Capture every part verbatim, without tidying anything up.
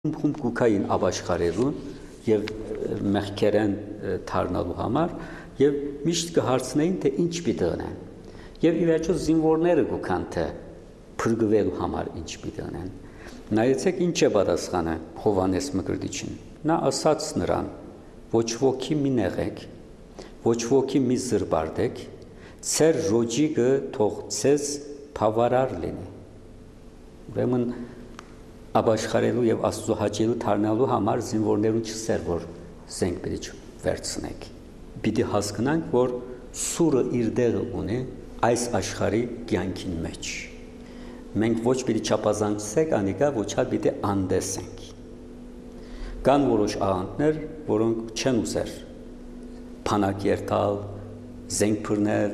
Խումբ կուքային ապաշխարելու եւ մեղքերեն թարնալու համար եւ միշտ կհարցնեին թե ինչ պիտի անեն եւ ի վերջո զինվորները կուքան թե փրկվելու համար ինչ պիտի անեն նայեցեք ինչ է պատասխանը Հովհաննես Մկրտիչին նա ասաց նրան ոչ ոքի մի նեղեք ոչ ոքի մի զրբարդեք ծեր ռոջիկը թող ցեզ բավարար լինի ուրեմն ապաշխարելու եւ Աստծո հաճելու դառնալու համար զինվորներուն չսեր որ զենք պիտի վերցնեք պիտի հասկանանք որ սուրը իր դերը ունի այս աշխարհի կյանքին մեջ մենք ոչ պիտի չափազանցենք անիկա ոչ հա պիտի անդեսենք կան որոշ աղանդներ որոնք չեն ուզեր փանակ երթալ զենք բռնել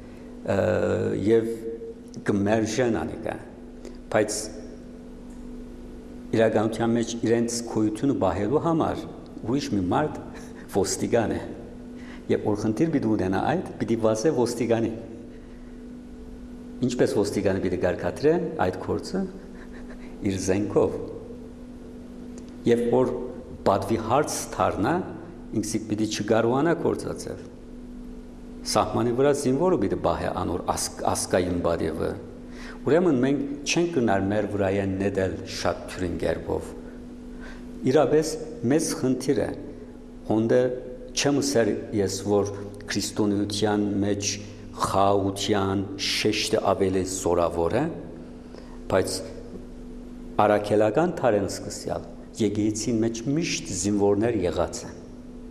եւ կմերժեն անիկա բայց իրականության մեջ իրենց քույությունը բահելու համար ուրիշ մի մարդ ոստիգան է եւ օրխնդիր պիտի ունենա այդ պիտի վասե ոստիգանի ինչպես ոստիգանը պիտի գարկատրե այդ գործը իր զենքով եւ որ բադվի հարց դառնա ինքսիկ պիտի չկարողանա գործածել սահմանի վրա զինվորը պիտի բահե անոր ասկային բադիվը Ուրեմն մենք չենք գնար մեր վրայեն նետել շատ թյուրին գերբով։ Իրապես մեծ խնդիր է, հոնդը չեմ սեր ես որ քրիստոնեության մեջ խաղաղության շեշտը ավելի զորավոր է, բայց արաքելական թարեն սկսյալ եկեղեցին մեջ միշտ զինվորներ եղած են։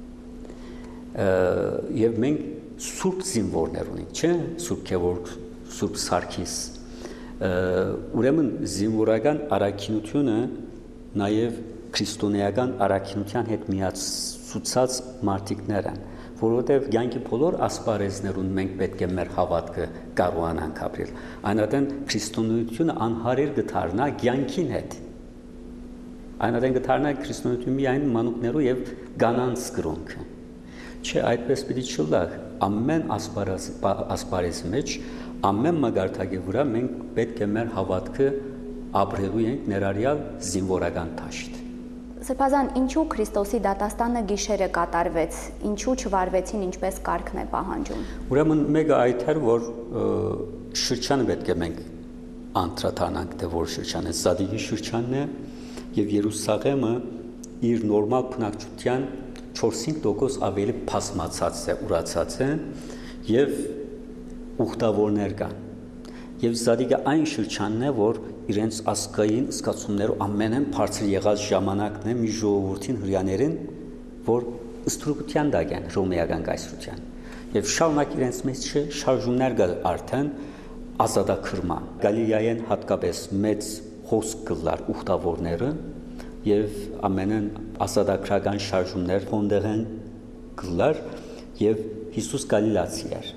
Եվ մենք սուրբ զինվորներ ունենք, չէ՞, սուրբ Գևորգ, սուրբ Սարգիս ուրեմն զինվորական առաքինությունը նաև քրիստոնեական առաքինության հետ միացուցած մարդիկներ են, որովհետև կյանքի բոլոր ասպարեզներուն մենք պետք է մեր հավատքը կարողանանք ապրել։ Այնատեն քրիստոնեությունը անհարիր կդառնա կյանքին հետ։ Այնատեն կդառնա քրիստոնեությունը միայն մանուկներու եւ կանանց կրոնքը։ Չէ, այդպես պիտի չլա։ Ամեն ասպարեզ ասպարեզի մեջ ամեն մագարտակի վրա մենք պետք է մեր հավատքը ապրելու ենք ներառյալ զինվորական դաշտ։ Սրբազան, ինչու Քրիստոսի դատաստանը գիշերը կատարվեց, ինչու չվարվեցին ինչպես կարգն է պահանջում։ Ուրեմն մեկը այդ էր, որ շրջանը պետք է մենք անդրադառնանք, թե որ շրջանը Զադիգի շրջանն է եւ Երուսաղեմը իր նորմալ բնակչության չորս-հինգ տոկոս ավելի փասմացած է, ուրացած է եւ ուխտավորներ կան եւ Զադիգը այն շրջանն է որ իրենց ասկային սկացումներով ամենեն բարձր եղած ժամանակն է մի ժողովրդին հрьяաներին որ ըստրուկության դագան ռոմեական կայսրության եւ շարունակ իրենց մեջ շարժումներ կա արդեն ազատագրման Գալիլեայեն հատկապես մեծ հոսք կլար ուխտավորները եւ ամենեն ազատագրական շարժումներ հոնդեղեն կլար եւ Հիսուս Գալիլացի էր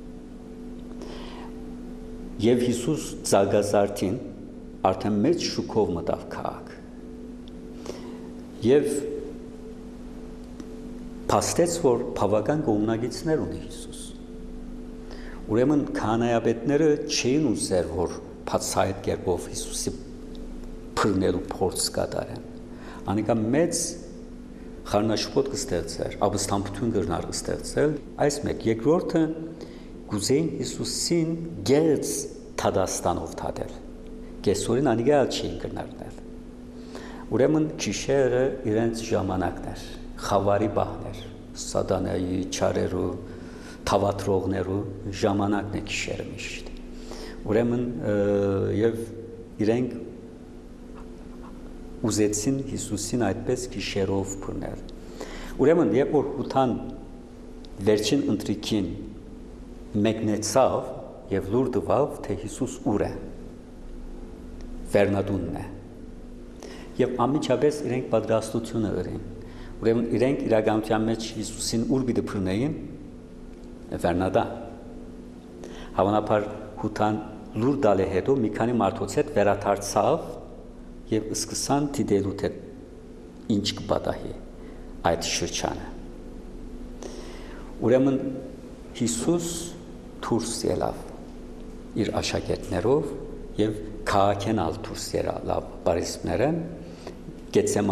Եվ Հիսուս ցագազարդին արդեն մեծ շուկով մտավ քաղաք։ Եվ փաստեց որ բավական կողմնակիցներ ունի Հիսուս։ Ուրեմն քահանայապետները չէին ուզեր որ բացահայտ կերպով Հիսուսի բռնելու փորձ կատարեն։ Անիկա մեծ խառնաշփոթ կստեղծեր, ապստամբություն կրնար կստեղծել, այս մեկ երկրորդը Գուզեին Հիսուսին գերց թադաստանով թադել։ Կեսորին անիգալ չէին կրնարնել։ Ուրեմն գիշերը իրենց ժամանակն էր, խավարի բահներ, սատանայի չարերու, թավատրողներու ժամանակն է գիշերը միշտ։ Ուրեմն եւ իրենք ուզեցին Հիսուսին այդպես գիշերով բռնել։ Ուրեմն երբ որ հութան վերջին ընտրիկին մեկնեցավ եւ լուր տվավ թե Հիսուս ուր է Վերնադունն է եւ ամիջապես իրենք պատրաստությունը ըրին ուրեմն իրենք իրականության մեջ Հիսուսին ուր պիտի բռնեին Վերնադա հավանաբար հութան լուր դալի հետո մի քանի մարդոց հետ վերադարձավ եւ սկսան դիտելու թե ինչ կպատահի այդ շրջանը ուրեմն Հիսուս դուրս ելավ իր աշակերտներով եւ քաղաքենալ դուրս ելավ բարիսպները Գեցսեմանի